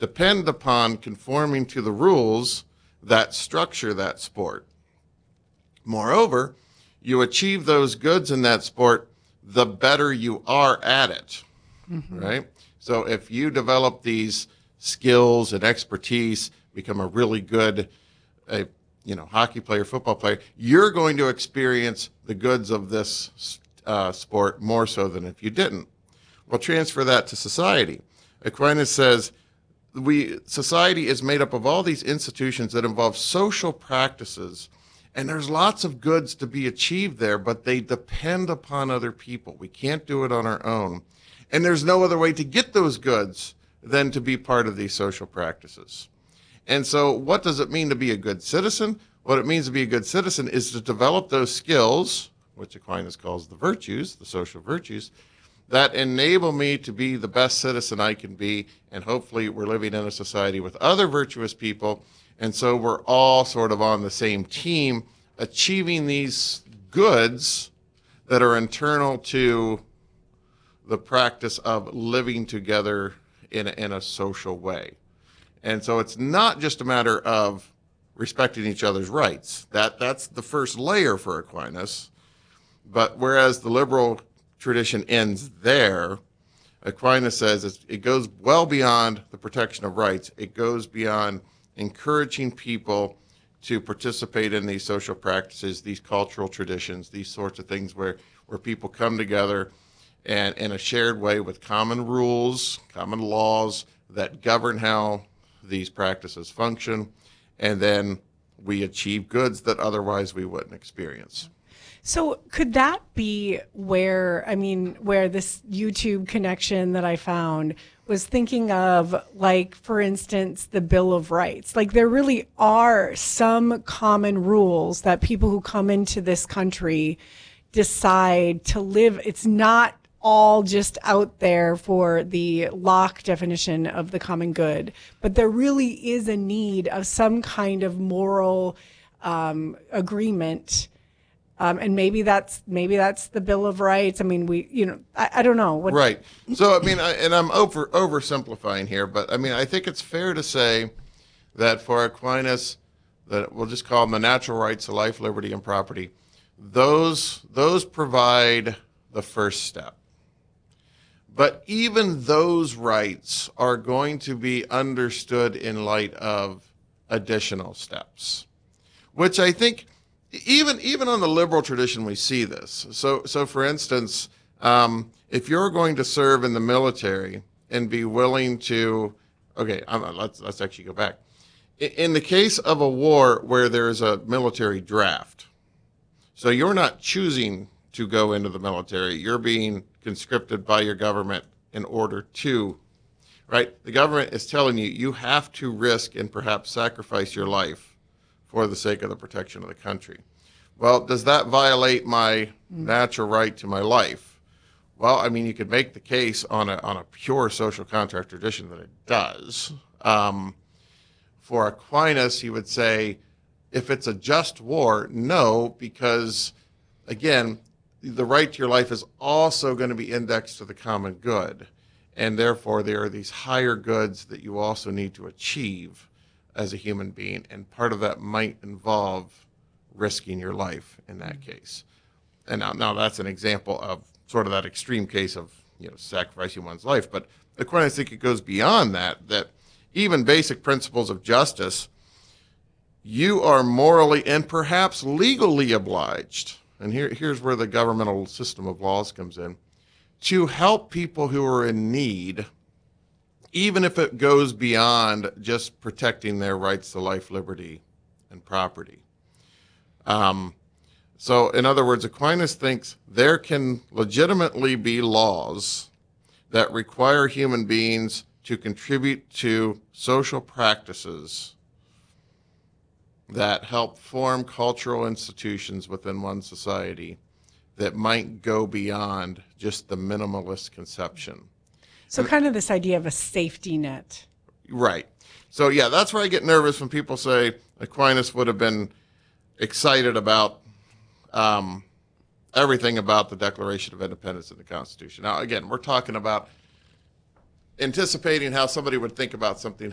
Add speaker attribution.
Speaker 1: depend upon conforming to the rules that structure that sport. Moreover, you achieve those goods in that sport, the better you are at it, right? So if you develop these skills and expertise, become a really good, hockey player, football player, you're going to experience the goods of this sport more so than if you didn't. Well, transfer that to society. Aquinas says society is made up of all these institutions that involve social practices, and there's lots of goods to be achieved there, but they depend upon other people. We can't do it on our own. And there's no other way to get those goods than to be part of these social practices. And so what does it mean to be a good citizen? What it means to be a good citizen is to develop those skills, which Aquinas calls the virtues, the social virtues, that enable me to be the best citizen I can be. And hopefully we're living in a society with other virtuous people. And so we're all sort of on the same team, achieving these goods that are internal to the practice of living together in a social way. And so it's not just a matter of respecting each other's rights. That's the first layer for Aquinas. But whereas the liberal tradition ends there, Aquinas says it goes well beyond the protection of rights. It goes beyond encouraging people to participate in these social practices, these cultural traditions, these sorts of things where people come together and in a shared way with common rules, common laws that govern how these practices function, and then we achieve goods that otherwise we wouldn't experience.
Speaker 2: So could that be where this YouTube connection that I found was thinking of, like, for instance, the Bill of Rights? Like, there really are some common rules that people who come into this country decide to live. It's not all just out there for the Locke definition of the common good, but there really is a need of some kind of moral agreement. And maybe that's the Bill of Rights. I mean, I don't know.
Speaker 1: Right. So, and I'm oversimplifying here, but I think it's fair to say that for Aquinas, that we'll just call them the natural rights of life, liberty, and property, those provide the first step. But even those rights are going to be understood in light of additional steps, which I think even on the liberal tradition we see this. So for instance, if you're going to serve in the military and be willing to, let's actually go back. In the case of a war where there's a military draft, so you're not choosing to go into the military, you're being conscripted by your government in order to, right? The government is telling you, you have to risk and perhaps sacrifice your life for the sake of the protection of the country. Well, does that violate my natural right to my life? Well, you could make the case on a pure social contract tradition that it does. For Aquinas, he would say, if it's a just war, no, because, again, the right to your life is also going to be indexed to the common good. And therefore, there are these higher goods that you also need to achieve as a human being. And part of that might involve risking your life in that case. And now that's an example of sort of that extreme case of sacrificing one's life. But Aquinas, I think it goes beyond that even basic principles of justice, you are morally and perhaps legally obliged, and here's where the governmental system of laws comes in, to help people who are in need, even if it goes beyond just protecting their rights to life, liberty, and property. So in other words, Aquinas thinks there can legitimately be laws that require human beings to contribute to social practices that help form cultural institutions within one society that might go beyond just the minimalist conception.
Speaker 2: So kind of this idea of a safety net.
Speaker 1: Right. So yeah, that's where I get nervous when people say Aquinas would have been excited about everything about the Declaration of Independence and the Constitution. Now, again, we're talking about anticipating how somebody would think about something